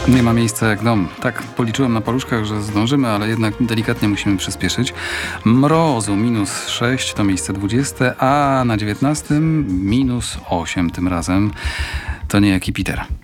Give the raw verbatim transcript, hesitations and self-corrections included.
Nie ma miejsca jak dom. Tak policzyłem na paluszkach, że zdążymy, ale jednak delikatnie musimy przyspieszyć. Mrozu minus sześć to miejsce dwudzieste, a na dziewiętnastym minus osiem tym razem. To niejaki Peter.